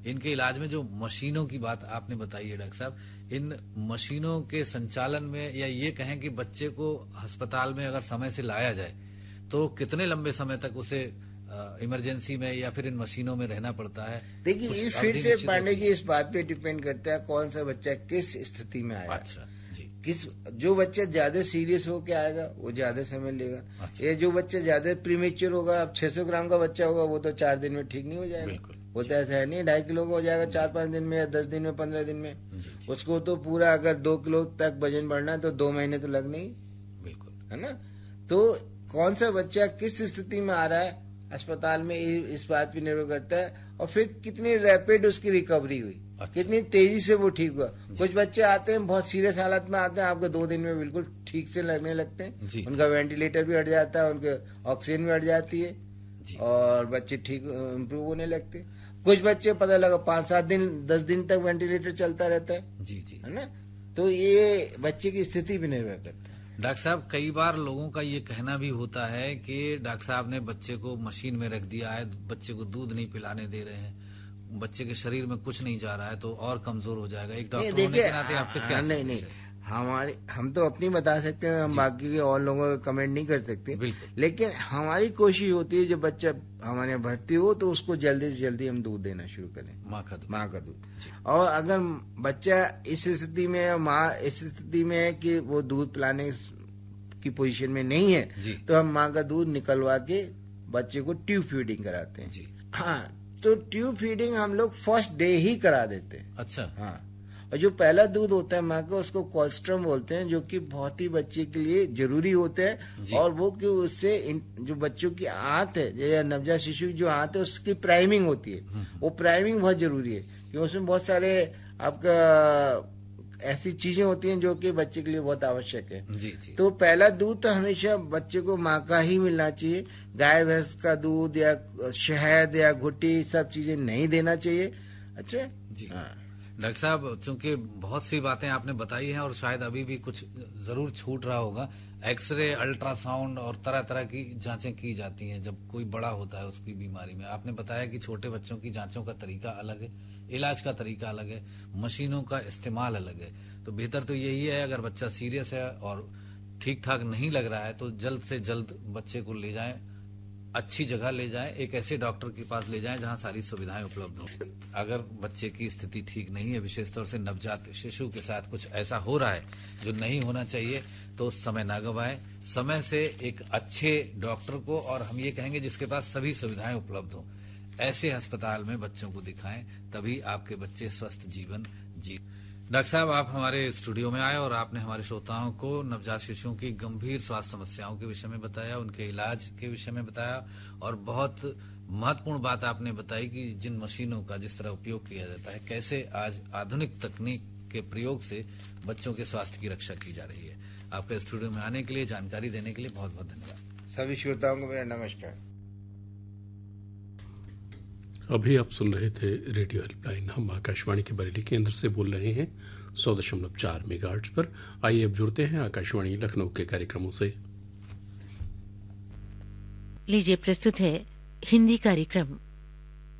इनके इलाज में जो मशीनों की बात आपने बताई है डॉक्टर साहब, इन मशीनों के संचालन में, या ये कहें कि बच्चे को अस्पताल में अगर समय से लाया जाए तो कितने लंबे समय तक उसे इमरजेंसी में या फिर इन मशीनों में रहना पड़ता है? देखिए, ये फिर से पांडे जी इस बात पे डिपेंड करता है कौन सा बच्चा किस स्थिति में आया। अच्छा जी। जो बच्चा ज्यादा सीरियस होके आएगा वो ज्यादा समय लेगा। अच्छा। ये जो बच्चा ज्यादा प्रीमेच्योर होगा, अब 600 ग्राम का बच्चा होगा वो तो 4 दिन में ठीक नहीं हो जाएगा। होता ऐसा है नहीं, 2.5 किलो का हो जाएगा 4-5 दिन में, या 10 दिन में, 15 दिन में। उसको तो पूरा अगर 2 किलो तक वजन बढ़ना है तो 2 महीने तो लगने ही। बिल्कुल, है ना। तो कौन सा बच्चा किस स्थिति में आ रहा है अस्पताल में, इस बात पे निर्भर करता है। और फिर कितनी रैपिड उसकी रिकवरी हुई। अच्छा। कितनी तेजी से वो ठीक हुआ। कुछ बच्चे आते हैं बहुत सीरियस हालत में आते हैं, आपको 2 दिन में बिल्कुल ठीक से लगने लगते हैं। उनका वेंटिलेटर भी हट जाता है, उनके ऑक्सीजन भी हट जाती है और बच्चे ठीक इम्प्रूव होने लगते हैं। कुछ बच्चे पता लगा 5-7 दिन 10 दिन तक वेंटिलेटर चलता रहता है। जी, है ना। तो ये बच्चे की स्थिति भी निर्भर करता है। डॉक्टर साहब, कई बार लोगों का ये कहना भी होता है कि डॉक्टर साहब ने बच्चे को मशीन में रख दिया है, बच्चे को दूध नहीं पिलाने दे रहे हैं, बच्चे के शरीर में कुछ नहीं जा रहा है तो और कमजोर हो जाएगा। एक डॉक्टर होने के नाते आपके क्या? नहीं, हम तो अपनी बता सकते हैं, हम बाकी के और लोगों का कमेंट नहीं कर सकते। लेकिन हमारी कोशिश होती है जब बच्चा हमारे यहाँ भर्ती हो तो उसको जल्दी से जल्दी हम दूध देना शुरू करें, माँ का दूध। और अगर बच्चा इस स्थिति में, माँ इस स्थिति में है कि वो दूध पिलाने की पोजीशन में नहीं है, तो हम माँ का दूध निकलवा के बच्चे को ट्यूब फीडिंग कराते हैं। हाँ, तो ट्यूब फीडिंग हम लोग फर्स्ट डे ही करा देते हैं। अच्छा। हाँ, और जो पहला दूध होता है माँ का, उसको कोल्स्ट्रम बोलते हैं, जो कि बहुत ही बच्चे के लिए जरूरी होते हैं। और वो कि उससे जो बच्चों की आंत है या नवजात शिशु की जो आंत है उसकी प्राइमिंग होती है। वो प्राइमिंग बहुत जरूरी है क्योंकि उसमें बहुत सारे आपका ऐसी चीजें होती हैं जो कि बच्चे के लिए बहुत आवश्यक है। तो पहला दूध तो हमेशा बच्चे को माँ का ही मिलना चाहिए। गाय भैंस का दूध या शहद या घुट्टी सब चीजें नहीं देना चाहिए। अच्छा जी। हाँ डॉक्टर साहब, चूंकि बहुत सी बातें आपने बताई हैं और शायद अभी भी कुछ जरूर छूट रहा होगा, एक्सरे, अल्ट्रासाउंड और तरह तरह की जांचें की जाती हैं जब कोई बड़ा होता है उसकी बीमारी में। आपने बताया कि छोटे बच्चों की जांचों का तरीका अलग है, इलाज का तरीका अलग है, मशीनों का इस्तेमाल अलग है। तो बेहतर तो यही है, अगर बच्चा सीरियस है और ठीक ठाक नहीं लग रहा है तो जल्द से जल्द बच्चे को ले जाएं, अच्छी जगह ले जाएं, एक ऐसे डॉक्टर के पास ले जाएं जहां सारी सुविधाएं उपलब्ध हों। अगर बच्चे की स्थिति ठीक नहीं है, विशेष तौर से नवजात शिशु के साथ कुछ ऐसा हो रहा है जो नहीं होना चाहिए, तो समय ना गवाएं, समय से एक अच्छे डॉक्टर को, और हम ये कहेंगे जिसके पास सभी सुविधाएं उपलब्ध हों, ऐसे अस्पताल में बच्चों को दिखाएं, तभी आपके बच्चे स्वस्थ जीवन जी। डॉक्टर साहब, आप हमारे स्टूडियो में आए और आपने हमारे श्रोताओं को नवजात शिशुओं की गंभीर स्वास्थ्य समस्याओं के विषय में बताया, उनके इलाज के विषय में बताया, और बहुत महत्वपूर्ण बात आपने बताई कि जिन मशीनों का जिस तरह उपयोग किया जाता है, कैसे आज आधुनिक तकनीक के प्रयोग से बच्चों के स्वास्थ्य की रक्षा की जा रही है। आपके स्टूडियो में आने के लिए, जानकारी देने के लिए बहुत बहुत धन्यवाद। सभी श्रोताओं को मेरा नमस्कार। अभी आप सुन रहे थे रेडियो हेल्पलाइन। हम आकाशवाणी के बरेली केंद्र से बोल रहे हैं 100.4 मेगाहर्ट्ज पर। आइए अब जुड़ते हैं आकाशवाणी लखनऊ के कार्यक्रमों से। लीजिए प्रस्तुत है हिंदी कार्यक्रम